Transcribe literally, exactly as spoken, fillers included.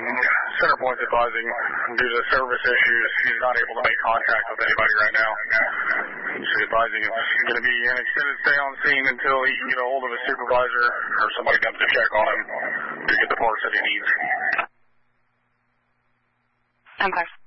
Centerpoint's advising due to service issues, he's not able to make contact with anybody right now. He's advising it's going to be an extended stay on scene until he can get a hold of his supervisor or somebody comes to check on him to get the parts that he needs. Empire.